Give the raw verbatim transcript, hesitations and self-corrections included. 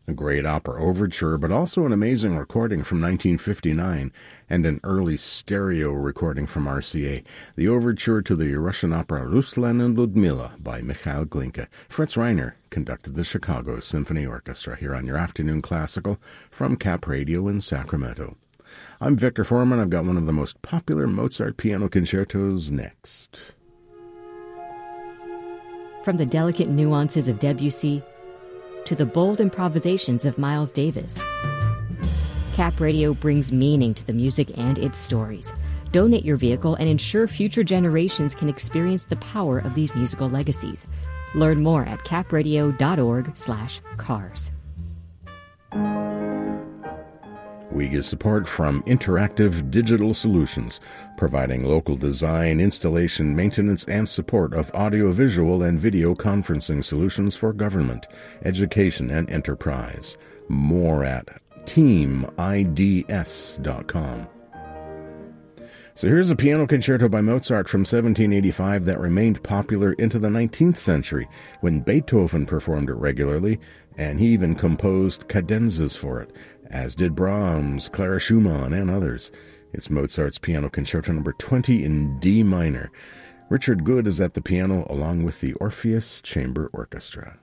A great opera overture, but also an amazing recording from nineteen fifty-nine and an early stereo recording from R C A. The overture to the Russian opera Ruslan and Ludmila by Mikhail Glinka. Fritz Reiner conducted the Chicago Symphony Orchestra here on your Afternoon Classical from Cap Radio in Sacramento. I'm Victor Foreman. I've got one of the most popular Mozart piano concertos next. From the delicate nuances of Debussy to the bold improvisations of Miles Davis, Cap Radio brings meaning to the music and its stories. Donate your vehicle and ensure future generations can experience the power of these musical legacies. Learn more at capradio.org slash cars. We get support from Interactive Digital Solutions, providing local design, installation, maintenance, and support of audiovisual and video conferencing solutions for government, education, and enterprise. More at team I D S dot com. So here's a piano concerto by Mozart from seventeen eighty-five that remained popular into the nineteenth century, when Beethoven performed it regularly, and he even composed cadenzas for it, as did Brahms, Clara Schumann, and others. It's Mozart's Piano Concerto number twenty in D minor. Richard Good is at the piano along with the Orpheus Chamber Orchestra.